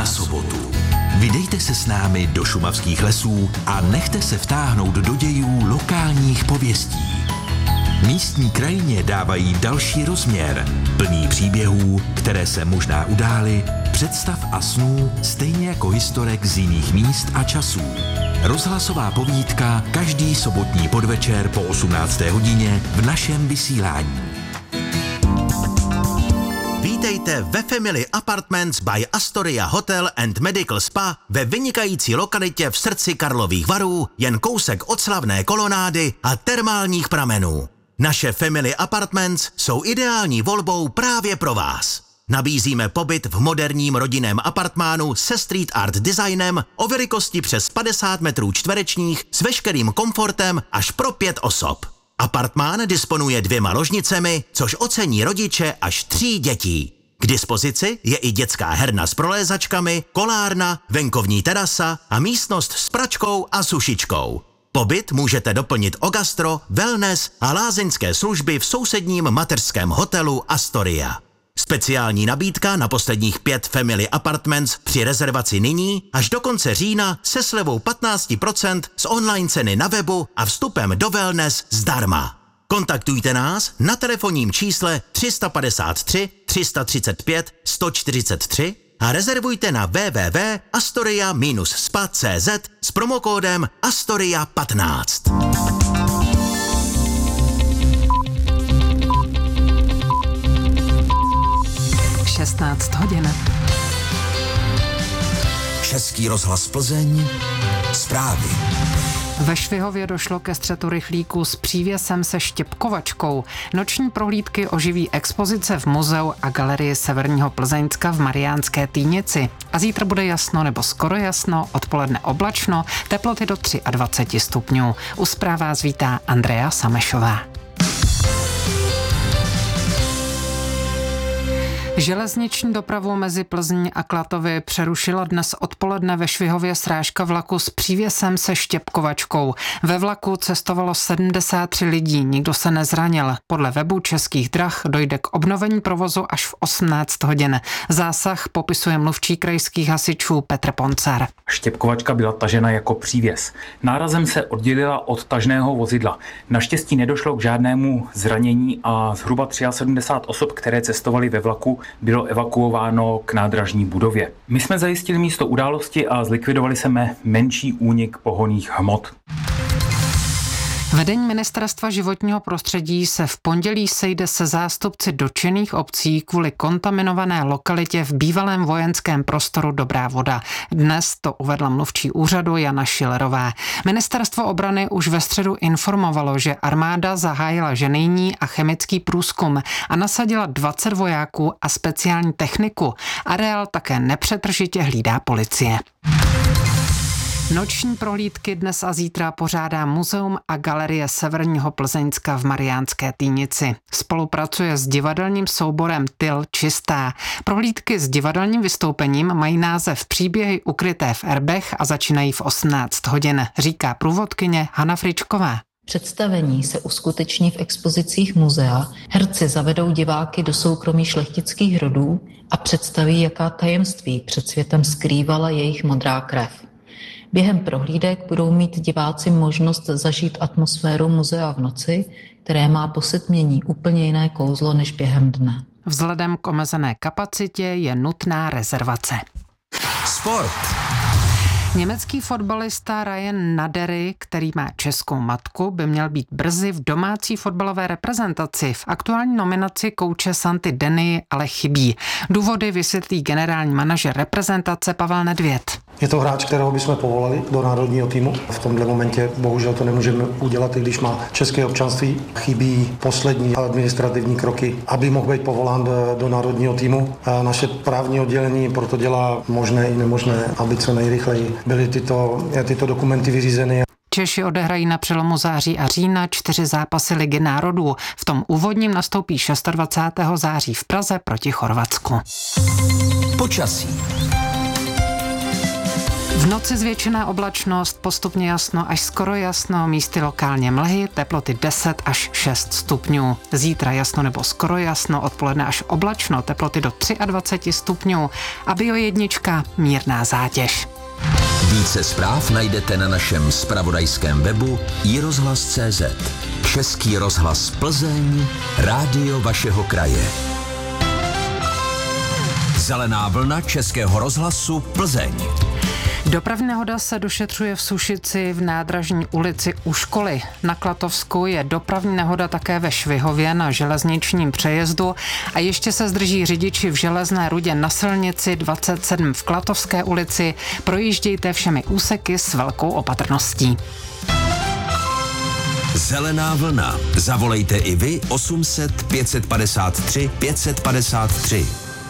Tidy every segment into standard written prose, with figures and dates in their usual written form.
na sobotu. Vydejte se s námi do šumavských lesů a nechte se vtáhnout do dějů lokálních pověstí. Místní krajině dávají další rozměr, plný příběhů, které se možná udály, představ a snů, stejně jako historek z jiných míst a časů. Rozhlasová povídka každý sobotní podvečer po 18. hodině v našem vysílání. Vítejte ve Family Apartments by Astoria Hotel and Medical Spa ve vynikající lokalitě v srdci Karlových Varů, jen kousek od slavné kolonády a termálních pramenů. Naše Family Apartments jsou ideální volbou právě pro vás. Nabízíme pobyt v moderním rodinném apartmánu se street art designem o velikosti přes 50 metrů čtverečních s veškerým komfortem až pro 5 osob. Apartmán disponuje 2 ložnicemi, což ocení rodiče až 3 dětí. K dispozici je i dětská herna s prolézačkami, kolárna, venkovní terasa a místnost s pračkou a sušičkou. Pobyt můžete doplnit o gastro, wellness a lázeňské služby v sousedním mateřském hotelu Astoria. Speciální nabídka na posledních 5 Family Apartments při rezervaci nyní až do konce října se slevou 15% z online ceny na webu a vstupem do wellness zdarma. Kontaktujte nás na telefonním čísle 353 335 143 a rezervujte na www.astoria-spa.cz s promokódem Astoria15. 16 hodin. Český rozhlas Plzeň, zprávy. Ve Švihově došlo ke střetu rychlíků s přívěsem se štěpkovačkou. Noční prohlídky oživí expozice v muzeu a galerii Severního Plzeňska v Mariánské Týnici. A zítra bude jasno nebo skoro jasno, odpoledne oblačno, teploty do 23 stupňů. U zpráv vás vítá Andrea Samešová. Železniční dopravu mezi Plzní a Klatovy přerušila dnes odpoledne ve Švihově srážka vlaku s přívěsem se štěpkovačkou. Ve vlaku cestovalo 73 lidí, nikdo se nezranil. Podle webu Českých drah dojde k obnovení provozu až v 18 hodin. Zásah popisuje mluvčí krajských hasičů Petr Poncar. Štěpkovačka byla tažena jako přívěs. Nárazem se oddělila od tažného vozidla. Naštěstí nedošlo k žádnému zranění a zhruba 73 osob, které cestovali ve vlaku, bylo evakuováno k nádražní budově. My jsme zajistili místo události a zlikvidovali jsme menší únik pohonných hmot. Vedení Ministerstva životního prostředí se v pondělí sejde se zástupci dotčených obcí kvůli kontaminované lokalitě v bývalém vojenském prostoru Dobrá Voda. Dnes to uvedla mluvčí úřadu Jana Šilerová. Ministerstvo obrany už ve středu informovalo, že armáda zahájila ženijní a chemický průzkum a nasadila 20 vojáků a speciální techniku. Areál také nepřetržitě hlídá policie. Noční prohlídky dnes a zítra pořádá muzeum a galerie Severního Plzeňska v Mariánské Týnici. Spolupracuje s divadelním souborem Tyl Čistá. Prohlídky s divadelním vystoupením mají název Příběhy ukryté v erbech a začínají v 18 hodin, říká průvodkyně Hana Fričková. Představení se uskuteční v expozicích muzea, herci zavedou diváky do soukromí šlechtických rodů a představí, jaká tajemství před světem skrývala jejich modrá krev. Během prohlídek budou mít diváci možnost zažít atmosféru muzea v noci, které má po setmění úplně jiné kouzlo než během dne. Vzhledem k omezené kapacitě je nutná rezervace. Sport. Německý fotbalista Ryan Nadery, který má českou matku, by měl být brzy v domácí fotbalové reprezentaci. V aktuální nominaci kouče Santy Denny ale chybí. Důvody vysvětlí generální manažer reprezentace Pavel Nedvěd. Je to hráč, kterého bychom povolali do národního týmu. V tomhle momentě bohužel to nemůžeme udělat, i když má české občanství. Chybí poslední administrativní kroky, aby mohl být povolán do národního týmu. A naše právní oddělení proto dělá možné i nemožné, aby co nejrychleji byly tyto dokumenty vyřízeny. Češi odehrají na přelomu září a října 4 zápasy Ligy národů. V tom úvodním nastoupí 26. září v Praze proti Chorvatsku. Počasí. V noci zvětšená oblačnost, postupně jasno až skoro jasno, místy lokálně mlhy, teploty 10 až 6 stupňů. Zítra jasno nebo skoro jasno, odpoledne až oblačno, teploty do 23 stupňů a Bio1 mírná zátěž. Více zpráv najdete na našem zpravodajském webu iRozhlas.cz. Český rozhlas Plzeň, rádio vašeho kraje. Zelená vlna Českého rozhlasu Plzeň. Dopravní nehoda se došetřuje v Sušici v Nádražní ulici u školy. Na Klatovsku je dopravní nehoda také ve Švihově na železničním přejezdu a ještě se zdrží řidiči v Železné Rudě na silnici 27 v Klatovské ulici. Projíždějte všemi úseky s velkou opatrností. Zelená vlna. Zavolejte i vy 800 553 553.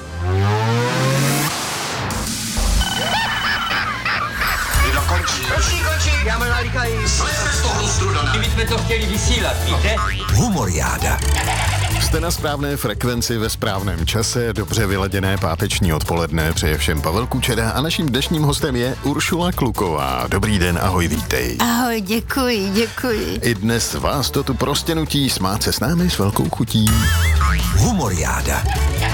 Končí, já mám nalíkají. Jsme z toho strudana. My jsme to chtěli vysílat, víte? Humoriáda. Jste na správné frekvenci ve správném čase, dobře vyladěné páteční odpoledne, přeje všem Pavel Kučera a naším dnešním hostem je Uršula Kluková. Dobrý den, ahoj, vítej. Ahoj, děkuji. I dnes vás to tu prostě nutí smát se s námi s velkou chutí. Humoriáda.